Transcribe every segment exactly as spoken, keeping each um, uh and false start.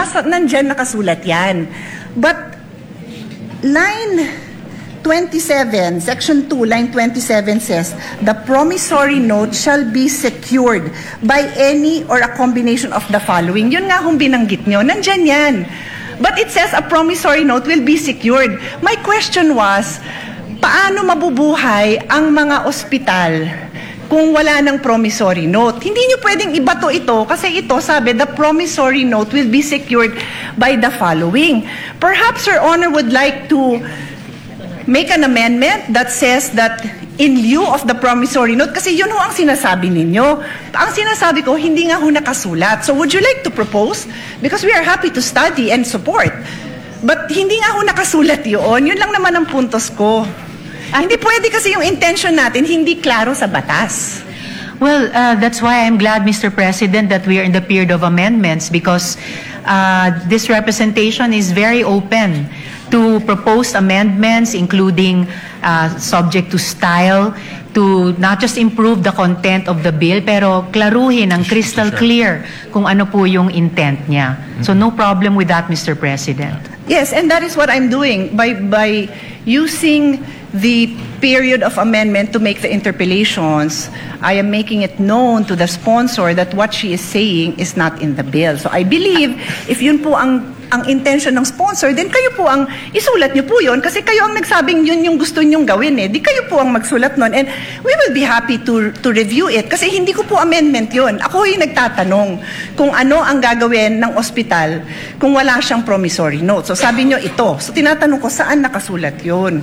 nasa, nandyan nakasulat yan. But line twenty-seven, section two, line twenty-seven says, the promissory note shall be secured by any or a combination of the following. Yun nga kung binanggit nyo, nandyan yan. But it says a promissory note will be secured. My question was, paano mabubuhay ang mga ospital kung wala ng promissory note? Hindi nyo pwedeng ibato ito kasi ito sabi, the promissory note will be secured by the following. Perhaps Your Honor would like to make an amendment that says that in lieu of the promissory note, kasi yun ho ang sinasabi ninyo. Ang sinasabi ko, hindi nga ho nakasulat. So would you like to propose? Because we are happy to study and support. But hindi nga ho nakasulat yun. Yun lang naman ang puntos ko. Ah, hindi pwede kasi yung intention natin, hindi klaro sa batas. Well, uh, that's why I'm glad, Mister President, that we are in the period of amendments because uh, this representation is very open to propose amendments, including uh, subject to style, to not just improve the content of the bill, pero klaruhin ang crystal clear kung ano po yung intent niya. So no problem with that, Mister President. Yes, and that is what I'm doing by by using the period of amendment to make the interpellations. I am making it known to the sponsor that what she is saying is not in the bill. So I believe if yun po ang ang intention ng sponsor, then kayo po ang isulat niyo po yun kasi kayo ang nagsabing yun yung gusto niyong gawin eh. Di kayo po ang magsulat nun and we will be happy to to review it kasi hindi ko po amendment yun. Ako yung nagtatanong kung ano ang gagawin ng ospital kung wala siyang promissory note. So sabi niyo ito. So tinatanong ko saan nakasulat yun?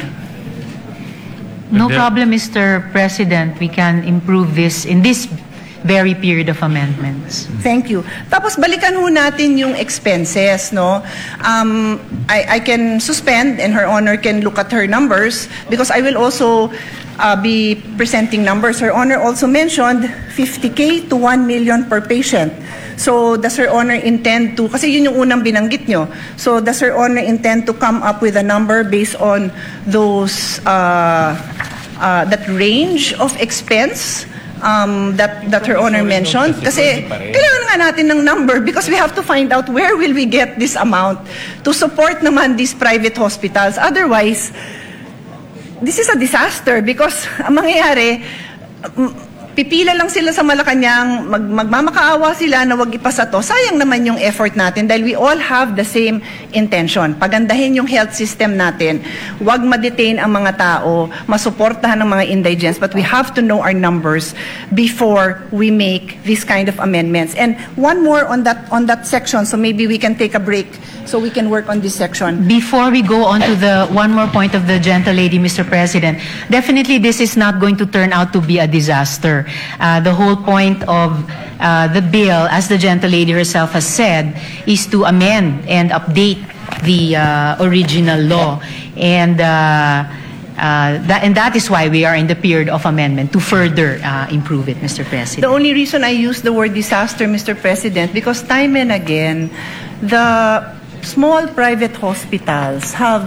No problem, Mister President. We can improve this in this very period of amendments. Thank you. Tapos balikan ho natin yung expenses, no? Um, I, I can suspend and Her Honor can look at her numbers because I will also uh, be presenting numbers. Her Honor also mentioned fifty K to one million per patient. So does Her Honor intend to, kasi yun yung unang binanggit nyo, so does Her Honor intend to come up with a number based on those, uh, uh, that range of expense Um, that that Her Honor mentioned? Kasi kailangan nga natin ng number because we have to find out where will we get this amount to support naman these private hospitals. Otherwise, this is a disaster because ang mangyayari, pipila lang sila sa Malacanang, mag, magmamakaawa sila na wag ipasa to. Sayang naman yung effort natin dahil we all have the same intention. Pagandahin yung health system natin. Wag ma-detain ang mga tao, masuportahan ng mga indigents, but we have to know our numbers before we make this kind of amendments. And one more on that on that section, so maybe we can take a break so we can work on this section. Before we go on to the one more point of the gentle lady, Mister President, definitely this is not going to turn out to be a disaster. Uh, the whole point of uh, the bill, as the gentle lady herself has said, is to amend and update the uh, original law. And, uh, uh, that, and that is why we are in the period of amendment, to further uh, improve it, Mister President. The only reason I use the word disaster, Mister President, because time and again, the small private hospitals have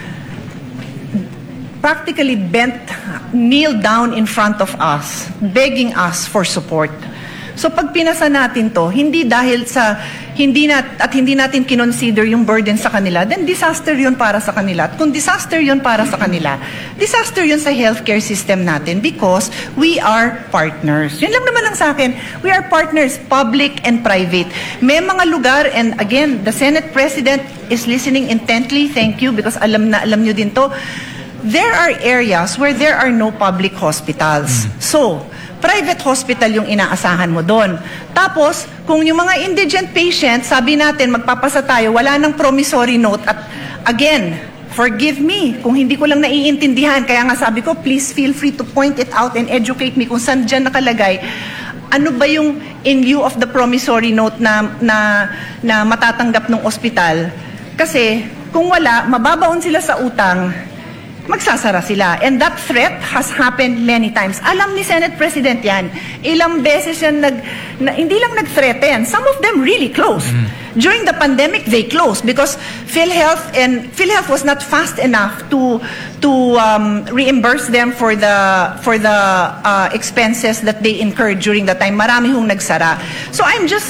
practically bent, kneel down in front of us, begging us for support. So pag pinasa natin to, hindi dahil sa, hindi nat, at hindi natin kinonsider yung burden sa kanila, then disaster yun para sa kanila. At kung disaster yun para sa kanila, disaster yun sa healthcare system natin because we are partners. Yun lang naman ang sa akin. We are partners, public and private. May mga lugar, and again, the Senate President is listening intently. Thank you because alam na alam nyo din to. There are areas where there are no public hospitals. Mm. So, private hospital yung inaasahan mo doon. Tapos, kung yung mga indigent patients, sabi natin, magpapasa tayo, wala nang promissory note. At again, forgive me kung hindi ko lang naiintindihan. Kaya nga sabi ko, please feel free to point it out and educate me kung saan dyan nakalagay. Ano ba yung in lieu of the promissory note na, na, na matatanggap ng ospital? Kasi, kung wala, mababaon sila sa utang, magsasara sila. And that threat has happened many times. Alam ni Senate President yan. Ilang beses yan nag, na, hindi lang nag-threaten. Some of them really closed. Mm-hmm. During the pandemic, they closed because PhilHealth and PhilHealth was not fast enough to to um, reimburse them for the for the uh, expenses that they incurred during the time. Marami hong nagsara. So I'm just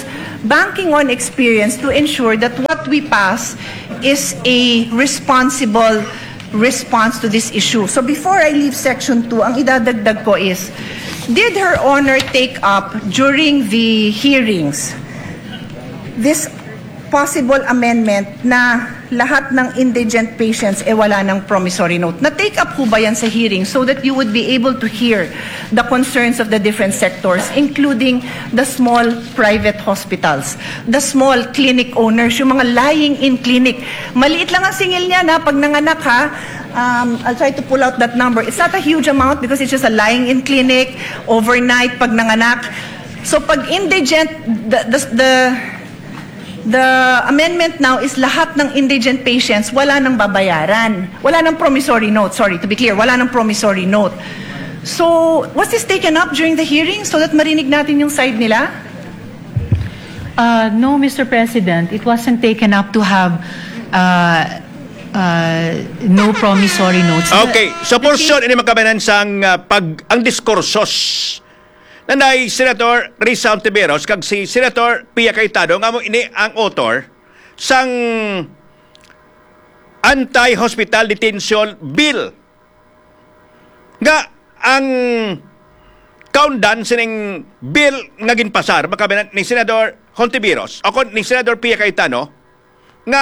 banking on experience to ensure that what we pass is a responsible response to this issue. So before I leave section two, ang idadagdag ko is, did Her Honor take up during the hearings this possible amendment na lahat ng indigent patients e eh wala ng promissory note? Na-take up ho ba yan sa hearing so that you would be able to hear the concerns of the different sectors, including the small private hospitals, the small clinic owners, yung mga lying-in clinic. Maliit lang ang singil niya na pag nanganak ha, um, I'll try to pull out that number. It's not a huge amount because it's just a lying-in clinic, overnight pag nanganak. So pag indigent, the, the, the The amendment now is lahat ng indigent patients wala nang babayaran. Wala nang promissory note. Sorry, to be clear, wala nang promissory note. So, was this taken up during the hearing so that marinig natin yung side nila? Uh, no, Mister President, it wasn't taken up to have uh, uh, no promissory notes. Okay, sa portion ini makabanan sang uh, pag ang diskursos nanay Senator Risa Ontiveros kag si Senator Pia Cayetano nga mo ini ang author sang anti-hospital detention bill nga ang kaundan sining bill nga ginpasar makabanan ni Senator Ontiveros o kon ni Senator Pia Cayetano nga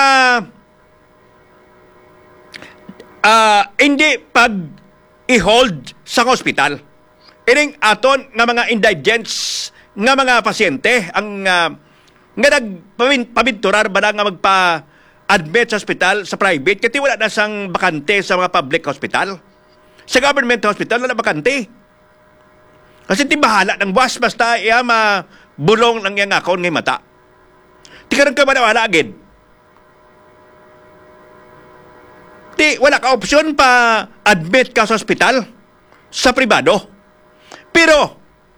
uh, hindi pag i-hold sa hospital. Iring aton nga mga indigents nga mga pasyente ang uh, nga nagpabinturar ba na nga magpa-admit sa hospital sa private kasi wala na sang bakante sa mga public hospital. Sa government hospital wala na bakante. Kasi timbahala ng buwas basta iya mabulong lang yung akon ng mata. Di ka rin ka manawala agad. Di wala ka opsyon pa admit ka sa hospital sa pribado. Pero,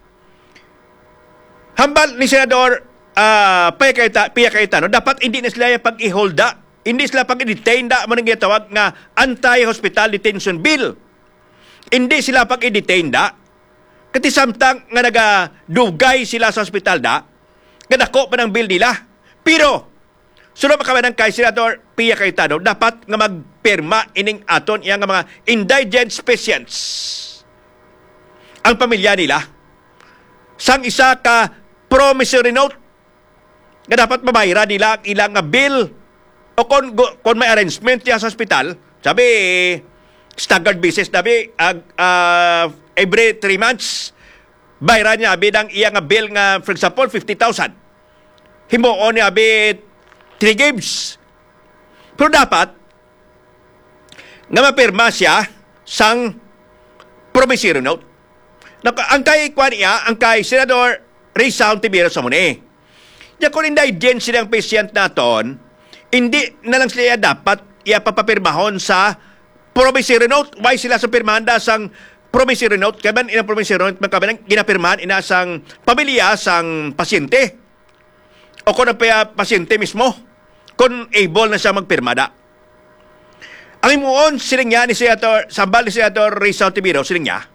hambal ni Senador uh, Pia Cayetano, dapat hindi na sila pag-i-hold da, hindi sila pag-i-detain da, manang ginatawag nga anti-hospital detention bill. Hindi sila pag-i-detain da, kasi samtang nga nagadugay sila sa hospital da, nga dako pa ng bill nila. Pero, sunod makamanang kay Senador Pia Cayetano, dapat nga magpirma ining aton iyang mga indigent patients. Ang pamilya nila sang isa ka promissory note nga dapat mabayra nila ang ilang nga bill o kon, kon may arrangement niya sa hospital, sabi staggered basis sabi uh, uh, every three months bayra niya abi ang iyang nga bill nga for example fifty thousand himuon niya abi three games, pero dapat nga mapirma siya sang promissory note. Ang kay kwan iya, ang kay Senador Risa Ontiveros sa muni. Ya kung indigent silang patient naton, hindi na lang sila dapat iya papapirmahon sa promissory note. Why sila sa pirmahan da sang promissory note? Kaya man inang promissory note, magkaban ginapirmahan ina sang pamilya sang pasyente. O kung ang pasyente mismo, kung able na siya magpirmada. Ang imuon siling niya ni Senator, sambal ni Senator Risa Ontiveros siling niya,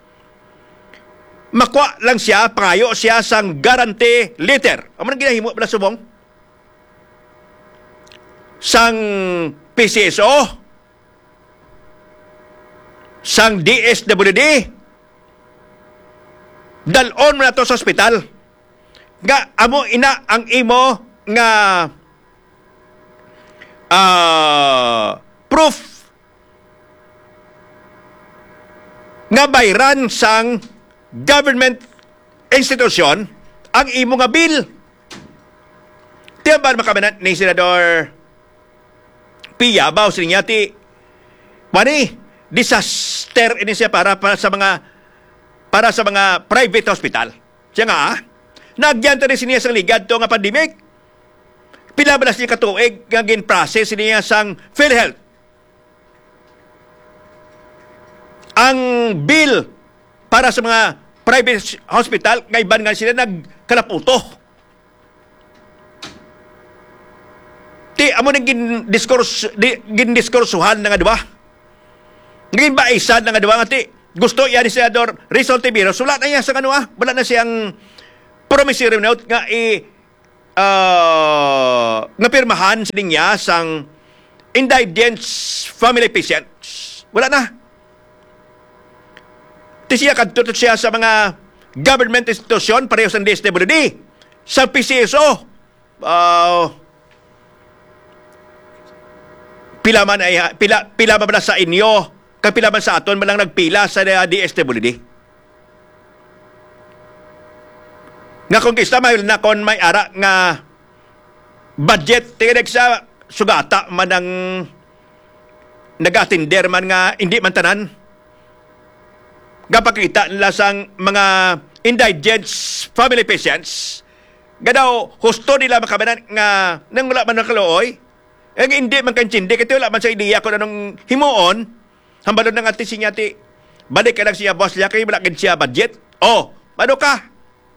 makwa lang siya, pangayo siya sang guarantee letter. Ang mga ginahimo pala subong? Sang P C S O, sang D S W D, dalon mo na to sa ospital. Nga, amo ina ang imo nga uh, proof nga bayran sang government institution ang imo nga bill. Tiyan ba makamanan ni Senador Pia baw siya ti wani disaster ini siya para, para sa mga para sa mga private hospital. Siya nga ah, nagyanta rin siya sang ligad to nga pandemic. Pinabalas niya katuig nga gin-process niya sang PhilHealth. Ang bill para sa mga private hospital, ngayban nga sila nagkalaputo. Ti, amo nang gin-discourse, gin-discoursuhan na nga, diba? Ngayban ba isad na nga, diba? Nga, ti, gusto yan ni Senador Risa Ontiveros, wala na niya sa ano ah, wala na siyang promissory note nga i- uh, napirmahan sa niya sang indigent family patients. Wala na. Ito siya, kadto siya sa mga government institution, pareho sa D S W D, sa P C S O. Uh, pila man ay, pila, pila man sa inyo, kapila man sa aton, malang nagpila sa D S W D. Nga kung kista may na kon may ara nga budget tingin sa sugata man ang nag-atinder man nga hindi man tanan. Gapakita nila sang mga indigent family patients nga daw husto nila makabanan nga nang wala man nakalooy ang hindi man kansindi kasi wala man sa ideya kung anong himuon hambalon ng ati siya ti balik ka lang siya boss niya kayo malakid siya budget oh ano ka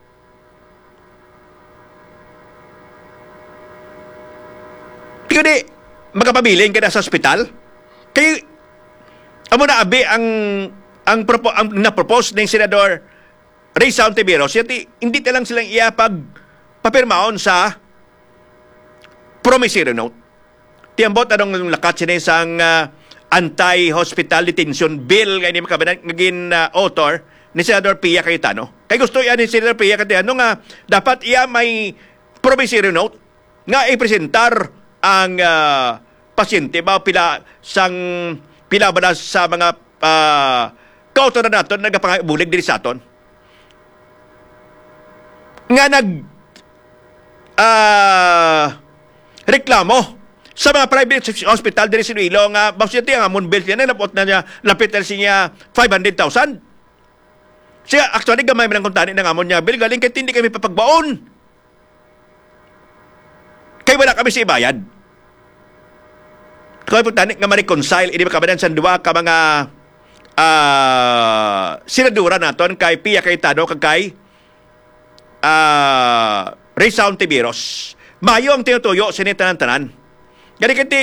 di magkapabiling ka na sa ospital kay amo na abi ang ang, propo, ang na-propose ng Senador Risa Ontiveros yati hindi talang silang iya pag papirmaon sa promissory note tiambot anong lakat siya isang uh, anti-hospital detention bill nga hindi makabanan ngagin uh, author ni Senador Pia Cayetano kay gusto iya ni Senador Pia Cayetano nga dapat iya may promissory note nga ipresentar ang uh, pasyente ba pila sang pila ba sa mga uh, kautoran naton nagapangabulig diri sa aton nga nag uh, reklamo sa mga private hospital diri sa Iloilo nga pasyente nga amon bill niya napot na niya lapit na siya five hundred thousand siya actually gamay man ang kuntani ng amon niya bill galing kay hindi kami papagbaon kay wala kami sa ibayad. Kaya po tanik nga ma-reconcile, hindi makabanan sa dua ka mga uh, sinadura naton kay Pia Cayetano kag kay uh, Risa Ontiveros. Mayo ang tinutuyo sa tanan-tanan. Gani kiti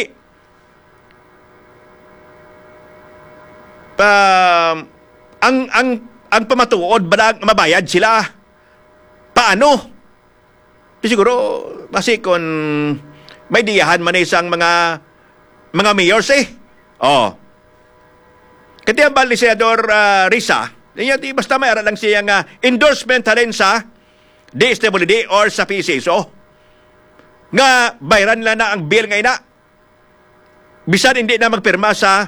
uh, ang ang ang pamatuod balang mabayad sila. Paano? Di siguro kasi kung may diyahan man isang mga mga mayors eh. Oh. Kaya ang bali Senador uh, Risa, niya di basta may ara lang siya nga endorsement rin sa D S W D or sa P C S O. Nga bayran na na ang bill ngay na. Bisan hindi na magpirma sa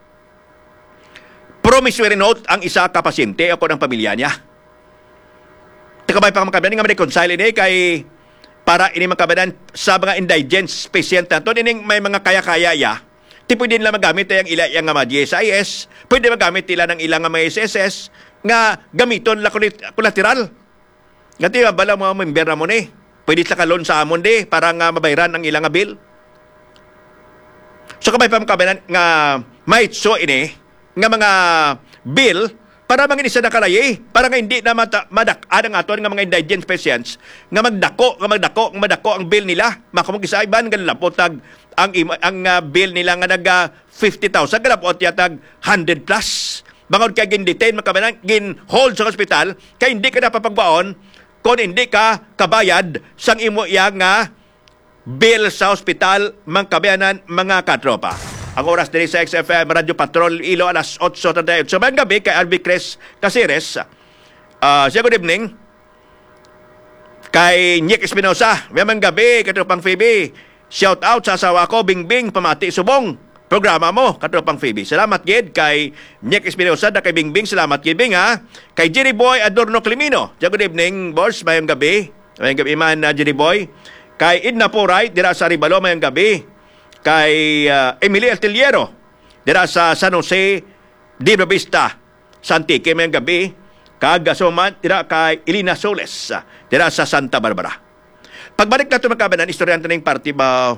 promissory note ang isa ka pasyente o ng pamilya niya. Takabay pa makabanan nga ma-reconcile ini kay para ini makabanan sa mga indigent patient nato ining may mga kaya-kaya ya ti pwede nila magamit ang ila yang mga D S I S pwede magamit nila ng ilang mga S S S nga gamiton la collateral nga ti bala mo member mo ni pwede sa kalon sa amon di para nga mabayran ang ilang nga bill so kabay pa makabanan nga may so ini nga mga bill para mangin isa na kalay para nga hindi na madak-an ang aton nga mga indigent patients nga magdako nga magdako nga madako ang bill nila makamog isa iban ganun lapotag ang ang uh, bill nila nga nag uh, fifty thousand galapot yatag one hundred plus bangod kay gin detain makabanan gin hold sa hospital kay hindi ka napapagbaon kung hindi ka kabayad sang imo iya nga bill sa hospital mangkabayanan mga katropa. Ang oras din sa X F M Radio Patrol Ilo alas eight thirty-eight. So mayang gabi kay Albi Cres Caceres. Uh, siya good evening. Kay Nick Espinosa. Mayang gabi katropang Phoebe. Shout out sa asawa ko Bingbing Pamati Subong. Programa mo katropang Phoebe. Salamat gid kay Nick Espinosa da kay Bingbing. Salamat gid Bing ha. Kay Jerry Boy Adorno Climino. Siya good evening boss. Mayang gabi. Mayang gabi man uh, Jerry Boy. Kay Idna Puray dira sa Ribalo mayang gabi. Kay uh, Emily Altiliero dira sa San Jose de Vista Santique mayang gabi kag suman dira kay Elina Soles dira sa Santa Barbara. Pagbalik nato magkabanan istorya ning party ba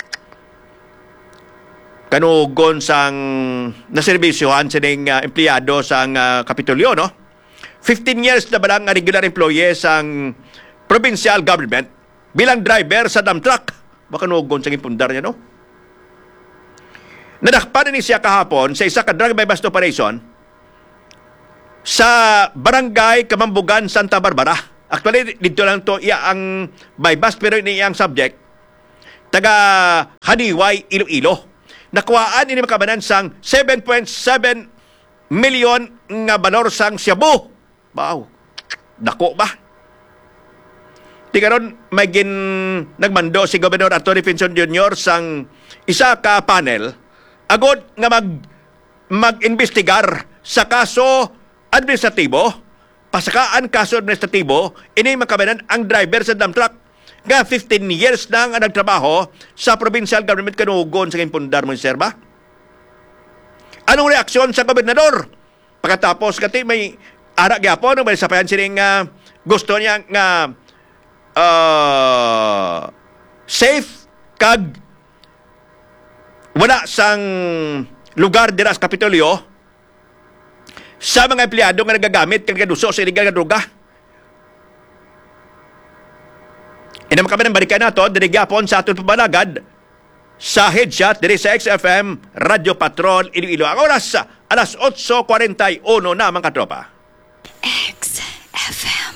kanugon sang naserbisyohan sa ning uh, empleyado sang uh, Kapitolyo no. fifteen years na balang regular employee sang provincial government bilang driver sa dump truck. Baka nugon sa impundar niya no. Nadakpan ni siya kahapon sa isa ka drug by bust operation sa Barangay Kamambugan, Santa Barbara. actually, dito lang to, iya ang bypass, pero ini ang subject, taga Haniway, Iloilo. Nakuhaan ini makabanan sang seven point seven million nga balor sang Cebu. Wow, dako ba? Di karon may gin nagmando si Gobernador Anthony Pinson Junior sang isa ka panel agod nga mag mag-investigar sa kaso administratibo, pasakaan kaso administratibo, ini makabanan ang driver sa dump truck nga fifteen years nang nagtrabaho sa provincial government kanugon sa impundar mo, sir ba? Anong reaksyon sa gobernador? Pagkatapos kati may ara gyapon may sapayan sining uh, gusto niya nga uh, safe kag wala sang lugar dira sa Kapitolyo sa mga empleyado nga nagagamit kag nagaduso sa illegal nga droga. Inam kami ng balikan nato diri gyapon sa aton pabalagad sa headshot diri sa X F M Radio Patrol Iloilo. Ang oras alas eight forty-one na mga katropa. X F M.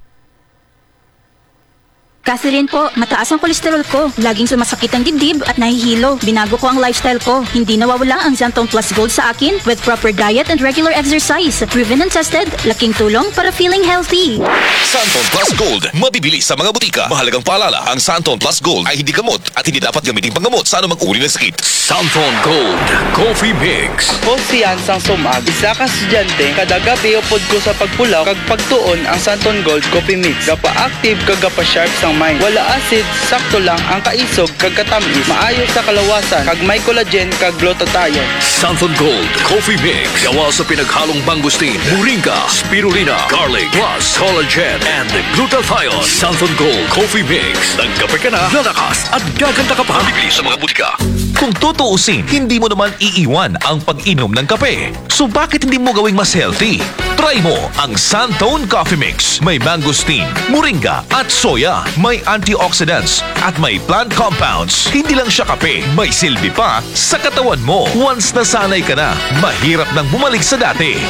Catherine po, mataas ang kolesterol ko. Laging sumasakit ang dibdib at nahihilo. Binago ko ang lifestyle ko. Hindi nawawala ang Xantone Plus Gold sa akin with proper diet and regular exercise. Proven and tested, laking tulong para feeling healthy. Xantone Plus Gold, mabibili sa mga butika. Mahalagang paalala, ang Xantone Plus Gold ay hindi gamot at hindi dapat gamitin panggamot sa anumang uri ng sakit. Xantone Gold Coffee Mix. Ako si Ansang Sumag, isa ka estudyante, kada gabi upod ko sa pagpulaw, kag pagtuon ang Xantone Gold Coffee Mix. Gapa-active kag gapa-sharp sang mind. Wala acid, sakto lang ang kaisog kag katamis. Maayo sa kalawasan, kag may collagen kag glutathione. Xantone Gold Coffee Mix. Gawa sa pinaghalong mangustin, moringa, spirulina, garlic, plus collagen and glutathione. Xantone Gold Coffee Mix. Nagkape ka na, lalakas at gaganda ka pa. Bibili sa mga butika. Kung tutuusin, hindi mo naman iiwan ang pag-inom ng kape. So bakit hindi mo gawing mas healthy? Try mo ang Xantone Coffee Mix. May mangosteen, moringa at soya. May antioxidants at may plant compounds. Hindi lang siya kape, may silbi pa sa katawan mo. Once nasanay ka na, mahirap nang bumalik sa dati.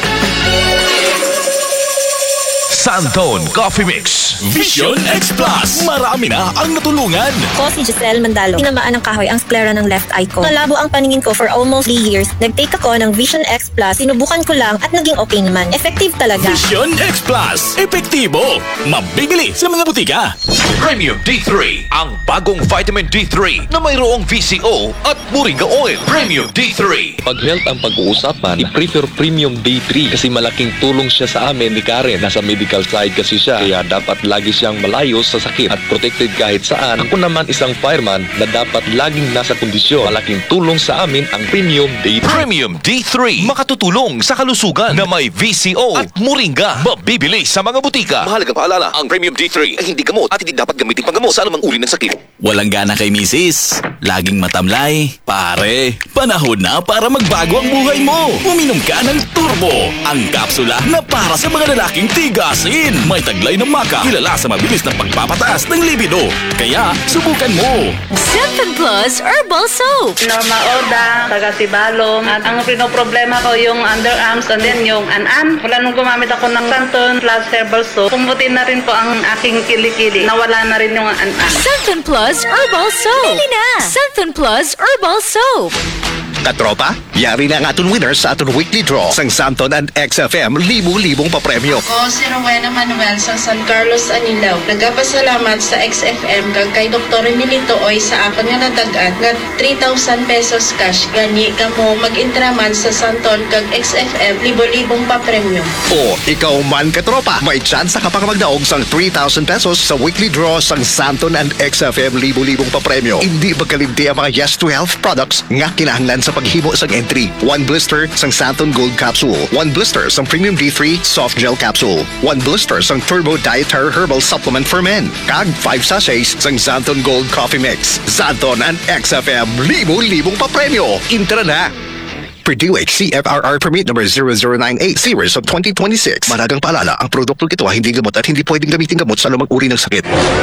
Xantone Coffee Mix. Vision X Plus. Marami na ang natulungan. Ko si Giselle Mandalo. Tinamaan ng kahoy ang sclera ng left eye ko. Nalabo ang paningin ko for almost three years. Nag-take ako ng Vision X Plus. Sinubukan ko lang at naging okay naman. Effective talaga. Vision X Plus. Epektibo. Mabibili sa mga butika. Premium D three. Ang bagong vitamin D three na mayroong V C O at moringa oil. Premium D three. Pag health ang pag-uusapan, i-prefer Premium D three kasi malaking tulong siya sa amin ni Karen. Nasa medical side kasi siya, kaya dapat lagi siyang malayo sa sakit at protected kahit saan. Ako naman isang fireman na dapat laging nasa kondisyon. Malaking tulong sa amin ang Premium D three. Premium D three. Makatutulong sa kalusugan na may V C O at moringa. Mabibili sa mga butika. Mahalagang paalala, ang Premium D three ay hindi gamot at hindi dapat gamitin panggamot sa anumang uri ng sakit. Walang gana kay misis, laging matamlay. Pare, panahon na para magbago ang buhay mo. Uminom ka ng Turbo, ang kapsula na para sa mga lalaking tigasin. May taglay ng maka, kilala sa mabilis na pagpapataas ng libido. Kaya, subukan mo. Xantone Plus Herbal Soap. Norma Oda, taga Sibalom. At ang pinoproblema ko yung underarms and then yung an-an. Wala nung gumamit ako ng Xantone Plus Herbal Soap. Pumutin na rin po ang aking kilikili. Nawala na rin yung an-an. Xantone Plus Herbal Soap. Bili na! Xantone Plus Herbal Soap. Katropa, yari na ang aton winners sa aton weekly draw sang Xantone and X F M libu-libong papremyo. Ako si Rowena Manuel sa San Carlos, Anilaw. Nagapasalamat sa X F M kag kay Doktor Emilito Oy sa akon nga nadagat nga three thousand pesos cash. Gani kamo mag-intraman sa Xantone kag X F M libo-libong papremyo. O, ikaw man katropa, may chance ka pang magdaog sang three thousand pesos sa weekly draw sang Xantone and X F M libu-libong papremyo. Hindi magkalimti ang mga Yes to Health products nga kinahanglan sa paghimo sang entry. One blister sang Xantone Gold Capsule. One blister sang Premium D three Soft Gel Capsule. One blister sang Turbo Dietary Herbal Supplement for Men. Kag five sachets sang Xantone Gold Coffee Mix. Xantone and X F M libo-libong papremyo. Intra na! Purdue H C F R R Permit number zero zero nine eight series of twenty twenty-six. Managang paalala, ang produktong ito ay hindi gamot at hindi pwedeng gamitin gamot sa anumang uri ng sakit.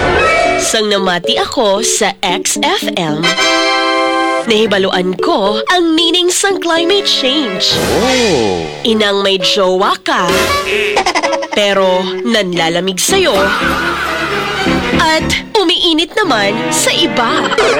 Sang namati ako sa X F M, nahibaluan ko ang meaning sang climate change. Oh! Inang may jowa ka, pero nanlalamig sa'yo at umiinit naman sa iba.